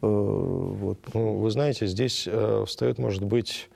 Вот. Ну, вы знаете, здесь встает, может быть,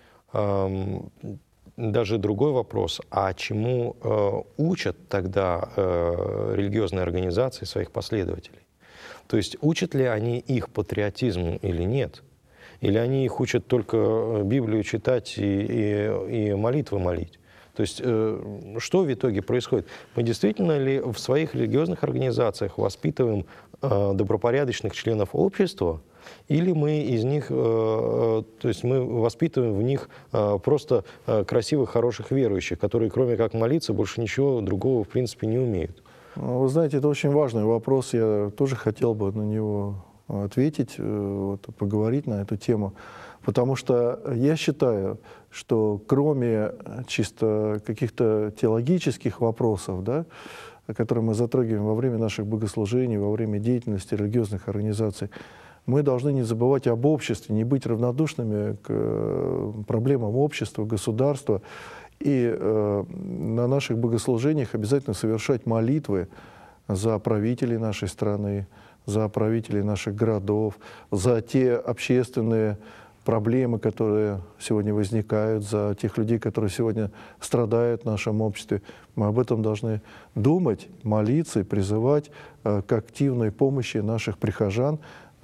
даже другой вопрос. А чему учат тогда религиозные организации своих последователей? То есть учат ли они их патриотизму или нет? Или они их учат только Библию читать и молитвы молить? То есть что в итоге происходит? Мы действительно ли в своих религиозных организациях воспитываем добропорядочных членов общества, или мы из них, то есть мы воспитываем в них просто красивых, хороших верующих, которые кроме как молиться больше ничего другого в принципе не умеют? Вы знаете, это очень важный вопрос, я тоже хотел бы на него ответить, вот, поговорить на эту тему, потому что я считаю, что кроме чисто каких-то теологических вопросов, да, которые мы затрагиваем во время наших богослужений, во время деятельности религиозных организаций, мы должны не забывать об обществе, не быть равнодушными к проблемам общества, государства. И на наших богослужениях обязательно совершать молитвы за правителей нашей страны, за правителей наших городов, за те общественные проблемы, которые сегодня возникают, за тех людей, которые сегодня страдают в нашем обществе. Мы об этом должны думать, молиться и призывать к активной помощи наших прихожан,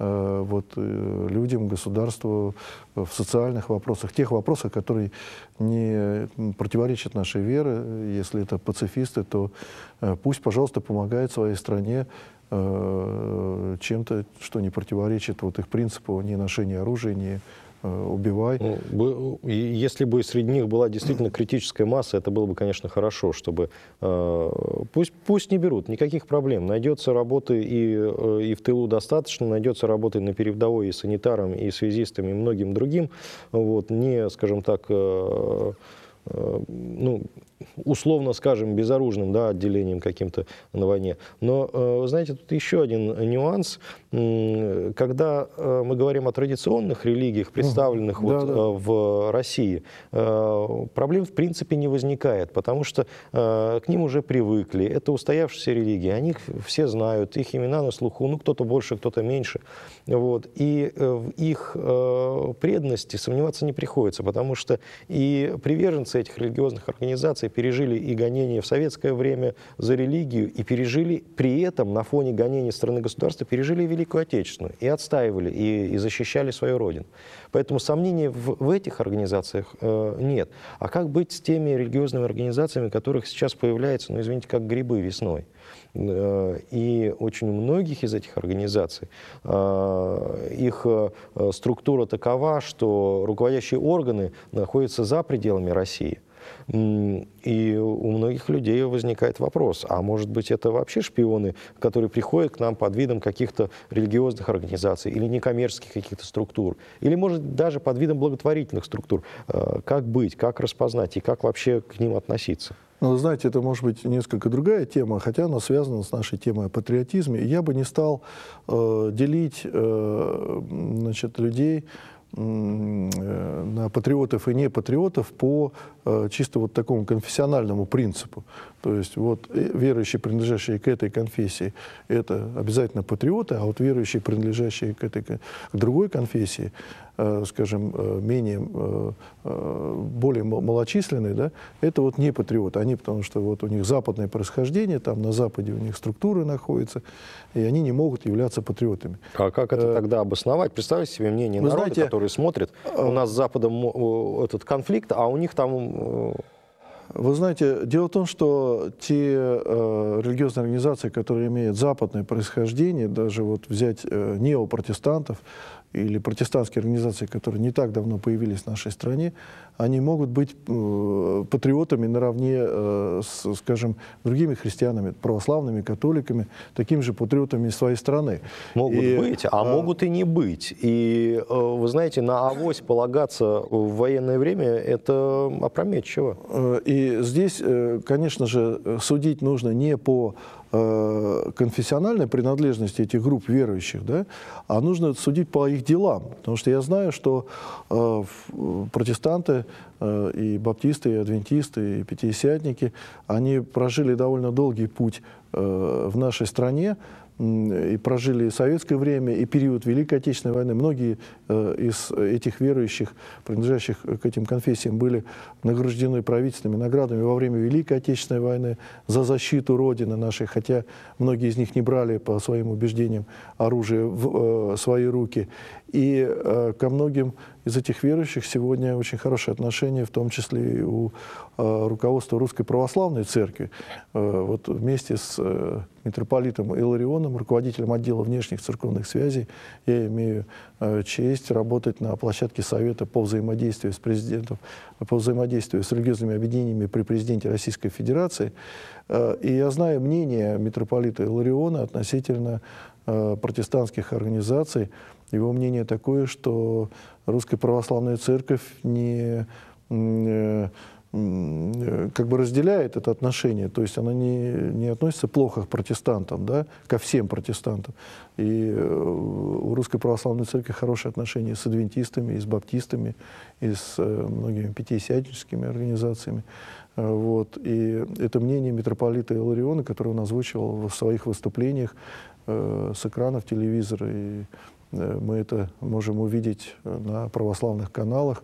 людям, государству в социальных вопросах, тех вопросах, которые не противоречат нашей вере. Если это пацифисты, то пусть, пожалуйста, помогают своей стране чем-то, что не противоречит вот их принципу не ношения оружия, не убивай. Ну, если бы среди них была действительно критическая масса, это было бы, конечно, хорошо, чтобы пусть не берут, никаких проблем. Найдется работы и в тылу достаточно, найдется работы на передовой и санитарам, и связистам, и многим другим. Вот, не, скажем так, ну, условно скажем, безоружным, да, отделением каким-то на войне. Но, знаете, тут еще один нюанс. Когда мы говорим о традиционных религиях, представленных в России, проблем в принципе не возникает, потому что к ним уже привыкли. Это устоявшиеся религии, о них все знают, их имена на слуху, ну, кто-то больше, кто-то меньше. Вот. И в их преданности сомневаться не приходится, потому что и приверженцы этих религиозных организаций пережили и гонения в советское время за религию, и пережили при этом на фоне гонений со стороны государства, пережили Великую Отечественную, и отстаивали, и защищали свою родину. Поэтому сомнений в этих организациях нет. А как быть с теми религиозными организациями, которых сейчас появляется, ну, извините, как грибы весной? И очень у многих из этих организаций их структура такова, что руководящие органы находятся за пределами России. И у многих людей возникает вопрос, а может быть это вообще шпионы, которые приходят к нам под видом каких-то религиозных организаций или некоммерческих каких-то структур, или может даже под видом благотворительных структур. Как быть, как распознать и как вообще к ним относиться? Ну, вы знаете, это может быть несколько другая тема, хотя она связана с нашей темой о патриотизме. Я бы не стал делить значит, людей на патриотов и не патриотов по чисто вот такому конфессиональному принципу. То есть вот верующие, принадлежащие к этой конфессии, это обязательно патриоты, а вот верующие, принадлежащие к другой конфессии, скажем, более малочисленные, да, это вот не патриоты. Они, потому что вот у них западное происхождение, там на Западе у них структуры находятся, и они не могут являться патриотами. А как это тогда обосновать? Представьте себе мнение народа, знаете, который смотрит, у нас с Западом этот конфликт, а у них там... Вы знаете, дело в том, что те религиозные организации, которые имеют западное происхождение, даже вот взять неопротестантов или протестантские организации, которые не так давно появились в нашей стране, они могут быть патриотами наравне с, скажем, другими христианами, православными, католиками, такими же патриотами своей страны. Могут быть, а могут и не быть. И, вы знаете, на авось полагаться в военное время – это опрометчиво. И здесь, конечно же, судить нужно не по конфессиональной принадлежности этих групп верующих, да, а нужно судить по их делам. Потому что я знаю, что протестанты, и баптисты, и адвентисты, и пятидесятники, они прожили довольно долгий путь в нашей стране, и прожили и советское время, и период Великой Отечественной войны. Многие из этих верующих, принадлежащих к этим конфессиям, были награждены правительственными наградами во время Великой Отечественной войны за защиту Родины нашей, хотя многие из них не брали по своим убеждениям оружие в свои руки. И ко многим из этих верующих сегодня очень хорошие отношения, в том числе и у руководства Русской Православной Церкви. Вот вместе с митрополитом Иларионом, руководителем отдела внешних церковных связей, я имею честь работать на площадке Совета по взаимодействию с президентом, по взаимодействию с религиозными объединениями при президенте Российской Федерации. И я знаю мнение митрополита Илариона относительно протестантских организаций. Его мнение такое, что Русская Православная Церковь не как бы разделяет это отношение, то есть она не относится плохо к протестантам, да, ко всем протестантам. И у Русской Православной Церкви хорошие отношения с адвентистами, и с баптистами, и с многими пятидесятническими организациями. Вот. И это мнение митрополита Илариона, которое он озвучивал в своих выступлениях с экранов телевизора, и мы это можем увидеть на православных каналах.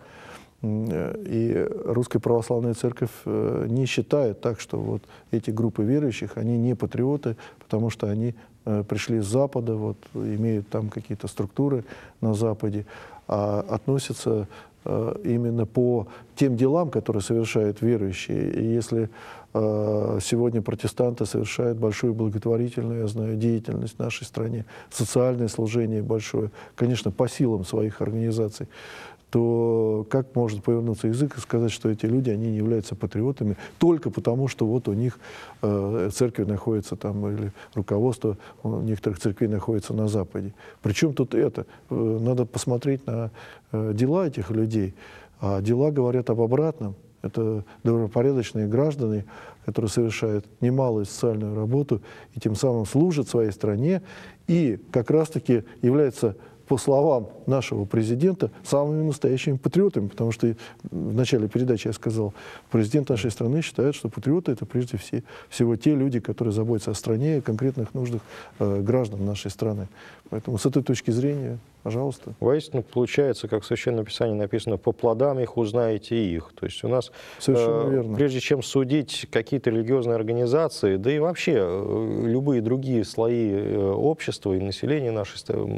И Русская Православная Церковь не считает так, что вот эти группы верующих, они не патриоты, потому что они пришли с Запада, вот, имеют там какие-то структуры на Западе, а относятся именно по тем делам, которые совершают верующие. И если сегодня протестанты совершают большую благотворительную, я знаю, деятельность в нашей стране, социальное служение большое, конечно, по силам своих организаций, то как может повернуться язык и сказать, что эти люди, они не являются патриотами только потому, что вот у них церковь находится там, или руководство у некоторых церквей находится на Западе. Причем тут это? Надо посмотреть на дела этих людей. А дела говорят об обратном. Это добропорядочные граждане, которые совершают немалую социальную работу и тем самым служат своей стране и как раз-таки являются, по словам нашего президента, самыми настоящими патриотами, потому что в начале передачи я сказал, президент нашей страны считает, что патриоты — это прежде всего те люди, которые заботятся о стране и о конкретных нуждах граждан нашей страны. Поэтому с этой точки зрения, пожалуйста. Воистину, получается, как в Священном Писании написано, по плодам их узнаете их. То есть у нас, прежде чем судить какие-то религиозные организации, да и вообще любые другие слои общества и населения нашей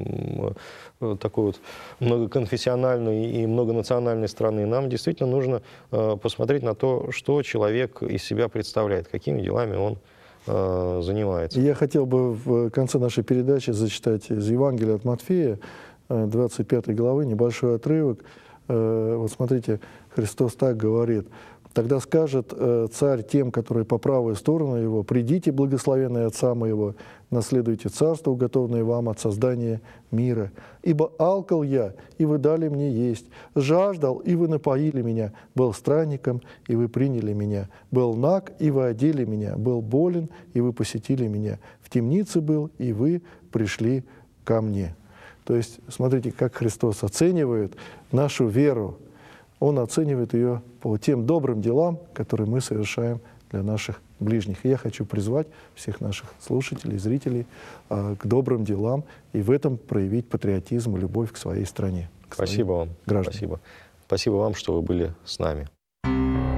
такой вот многоконфессиональной и многонациональной страны, нам действительно нужно посмотреть на то, что человек из себя представляет, какими делами он занимается. Я хотел бы в конце нашей передачи зачитать из Евангелия от Матфея, 25 главы, небольшой отрывок. Вот смотрите, Христос так говорит: «Тогда скажет царь тем, которые по правую сторону его: придите, благословенные Отца моего, наследуйте царство, уготованное вам от создания мира. Ибо алкал я, и вы дали мне есть, жаждал, и вы напоили меня, был странником, и вы приняли меня, был наг, и вы одели меня, был болен, и вы посетили меня, в темнице был, и вы пришли ко мне». То есть, смотрите, как Христос оценивает нашу веру. Он оценивает ее по тем добрым делам, которые мы совершаем для наших ближних. И я хочу призвать всех наших слушателей, зрителей к добрым делам и в этом проявить патриотизм и любовь к своей стране. Спасибо вам. Гражданам. Спасибо. Спасибо вам, что вы были с нами.